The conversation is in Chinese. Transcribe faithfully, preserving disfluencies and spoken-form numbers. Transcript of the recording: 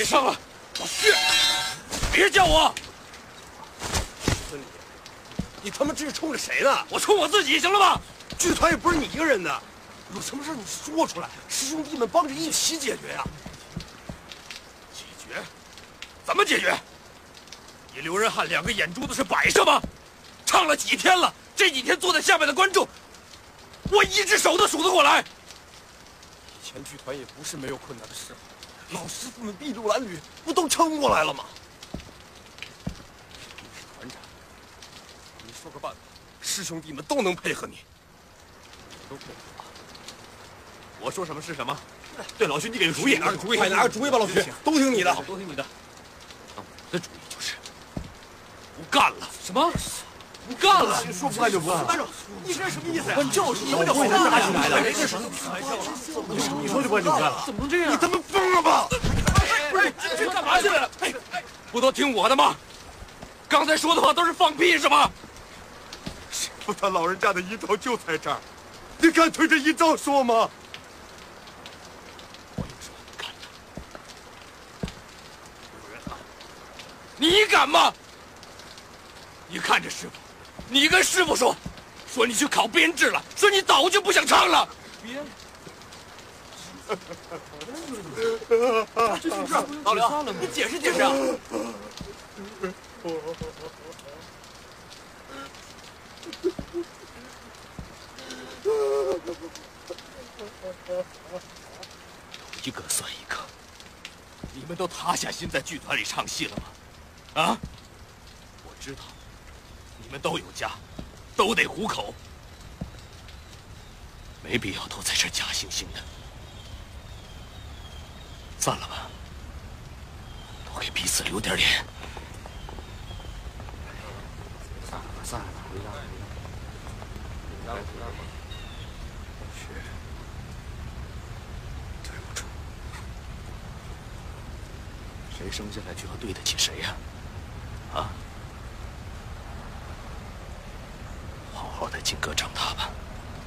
上了！老薛，别叫我！ 孙李，你他妈这是冲着谁呢？ 我冲我自己，行了吧？ 剧团也不是你一个人的，有什么事你说出来，师兄弟们帮着一起解决呀、啊。 解决？怎么解决？你刘仁汉两个眼珠子是摆设吗？唱了几天了，这几天坐在下面的观众，我一只手都数得过来。 以前剧团也不是没有困难的时候，老师傅们筚路蓝缕，不都撑过来了吗？你是团长，你说个办法，师兄弟们都能配合你。都配合。我说什么是什么。对，老徐，你给个主意，拿个主意，快拿个主意吧，老徐，都听你的， 都听你的。我的主意就是不干了。什么？不干了？ 说不干就不干了。你这什么意思呀？就是你们这混蛋拿起来的。没这什么开玩笑了。你说就不干就不干了？ 怎么能这样？ 你他妈疯了吧？ 不是，这干嘛去了？哎，不都听我的吗？刚才说的话都是放屁是吧？ 师傅他老人家的遗照就在这儿，你敢对着遗照说吗？ 我有什么不敢的？刘仁汉，你敢吗？你看着师傅，你跟师傅说，说你去考编制了，说你早就不想唱了。编？这是老刘，你解释解释啊！一个算一个，你们都塌下心在剧团里唱戏了吗？啊？我知道，你们都有家，都得糊口，没必要都在这假惺惺的。散了吧，多给彼此留点脸。 散了吧，散了吧，回家，回家，回家吧。 是，对不住。谁生下来就要对得起谁呀？啊？好好的金哥长大吧。